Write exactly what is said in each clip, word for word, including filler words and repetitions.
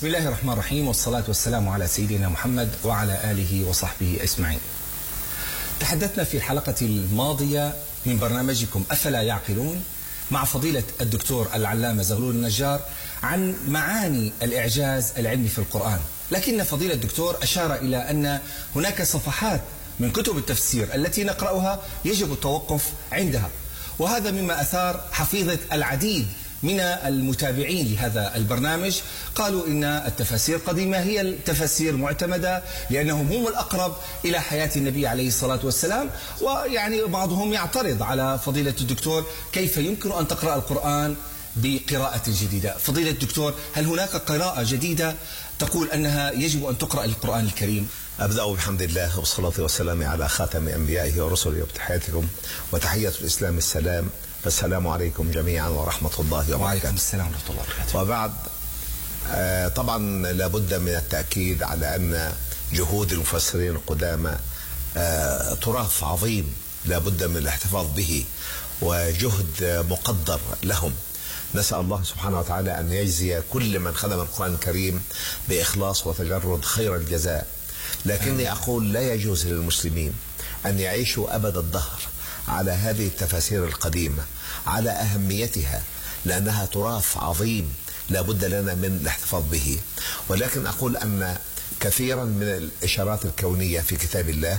بسم الله الرحمن الرحيم، والصلاة والسلام على سيدنا محمد وعلى آله وصحبه أجمعين. تحدثنا في الحلقة الماضية من برنامجكم أفلا يعقلون مع فضيلة الدكتور العلامة زغلول النجار عن معاني الإعجاز العلمي في القرآن، لكن فضيلة الدكتور أشار إلى أن هناك صفحات من كتب التفسير التي نقرأها يجب التوقف عندها، وهذا مما أثار حفيظة العديد من المتابعين لهذا البرنامج. قالوا إن التفاسير القديمة هي التفاسير معتمدة لأنهم هم الأقرب إلى حياة النبي عليه الصلاة والسلام، ويعني بعضهم يعترض على فضيلة الدكتور كيف يمكن أن تقرأ القرآن بقراءة جديدة. فضيلة الدكتور، هل هناك قراءة جديدة تقول أنها يجب أن تقرأ القرآن الكريم؟ أبدأ بحمد الله والصلاة والسلام على خاتم أنبيائه ورسله وتحياتكم، وتحية الإسلام السلام، فالسلام عليكم جميعا ورحمة الله وبركاته. وعليكم السلام ورحمة الله وبركاته. وبعد، آه طبعا لابد من التأكيد على أن جهود المفسرين القدامى آه تراث عظيم لابد من الاحتفاظ به، وجهد مقدر لهم. نسأل الله سبحانه وتعالى أن يجزي كل من خدم القرآن الكريم بإخلاص وتجرد خير الجزاء. لكني أقول لا يجوز للمسلمين أن يعيشوا أبد الدهر على هذه التفاسير القديمة، على أهميتها، لأنها تراث عظيم لا بد لنا من الاحتفاظ به. ولكن أقول أن كثيرا من الإشارات الكونية في كتاب الله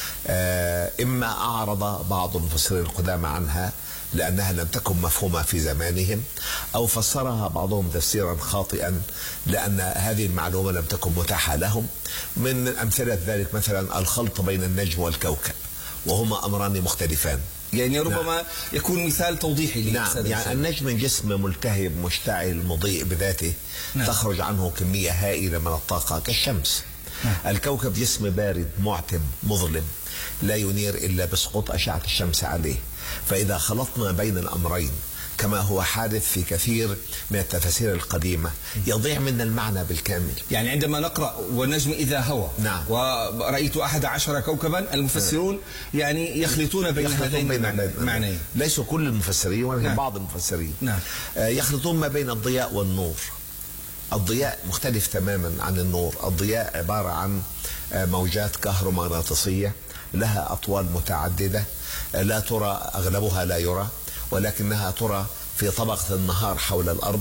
إما أعرض بعض المفسرين القدامى عنها لأنها لم تكن مفهومة في زمانهم، أو فسرها بعضهم تفسيرا خاطئا لأن هذه المعلومة لم تكن متاحة لهم. من أمثلة ذلك مثلا الخلط بين النجم والكوكب، وهما أمران مختلفان. يعني ربما نعم. يكون مثال توضيحي. نعم، يعني النجم جسم ملتهب مشتعل مضيء بذاته، نعم. تخرج عنه كمية هائلة من الطاقة كالشمس. نعم. الكوكب جسم بارد معتم مظلم لا ينير إلا بسقوط أشعة الشمس عليه. فإذا خلطنا بين الأمرين كما هو حادث في كثير من التفاسير القديمة يضيع منا المعنى بالكامل. يعني عندما نقرأ والنجم إذا هوى، نعم. ورأيت أحد عشر كوكبا، المفسرون يعني يخلطون بين هذين المعنيين. ليسوا كل المفسرين ولكن نعم. بعض المفسرين نعم. يخلطون ما بين الضياء والنور. الضياء مختلف تماما عن النور. الضياء عبارة عن موجات كهرومغناطيسية لها أطوال متعددة لا ترى، أغلبها لا يرى، ولكنها ترى في طبقة النهار حول الأرض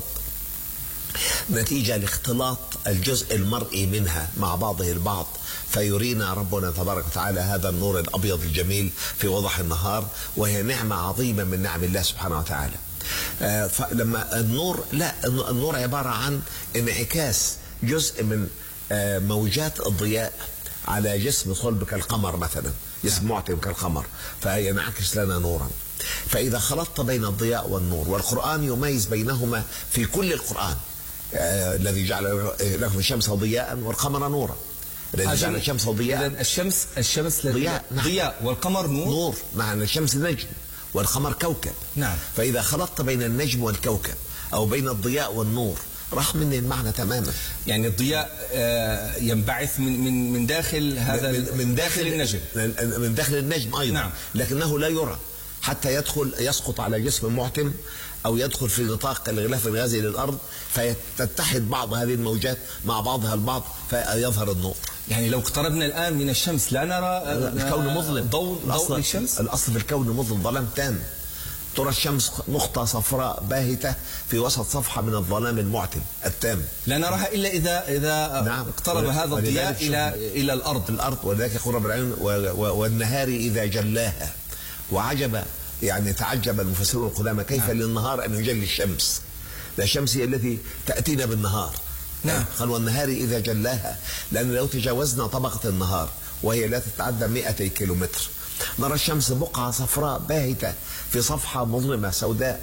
نتيجة لاختلاط الجزء المرئي منها مع بعضه البعض، فيرينا ربنا تبارك وتعالى هذا النور الأبيض الجميل في وضح النهار، وهي نعمة عظيمة من نعم الله سبحانه وتعالى. آه فلما النور، لا، النور عبارة عن انعكاس جزء من آه موجات الضياء على جسم صلب كالقمر مثلا، جسم معتم كالقمر، فينعكس لنا نورا. فإذا خلطت بين الضياء والنور، والقرآن يميز بينهما في كل القرآن، آه الذي جعل لكم الشمس ضياء والقمر نورا، الذي جعل الشمس ضياء. الشمس الشمس ضياء، نعم. ضياء والقمر نور. نور، مع الشمس نجم والقمر كوكب. نعم. فإذا خلطت بين النجم والكوكب أو بين الضياء والنور راح مني المعنى تماما. يعني الضياء ينبعث من من من داخل هذا، من, من داخل النجم، من داخل النجم أيضا. نعم. لكنه لا يرى حتى يدخل يسقط على جسم معتم أو يدخل في نطاق الغلاف الغازي للأرض، فتتحد بعض هذه الموجات مع بعضها البعض فيظهر النور. يعني لو اقتربنا الآن من الشمس لا نرى الكون مظلم. ضوء ضوء الشمس. الأصل في الكون مظلم، ظلام تام. ترى الشمس نقطة صفراء باهتة في وسط صفحة من الظلام المعتم التام، لا نراها إلا إذا إذا نعم. اقترب هذا الضياء إلى إلى الأرض الأرض ولذلك يقول رب العالمين والنهار إذا جلاها. وعجب، يعني تعجب المفسرون القدامى كيف نعم. للنهار أن يجلي الشمس، لا الشمس هي التي تأتينا بالنهار. نعم. قال والنهار إذا جلاها، لأن لو تجاوزنا طبقة النهار وهي لا تتعدى مئتي كيلومتر نرى الشمس بقعة صفراء باهتة في صفحة مظلمة سوداء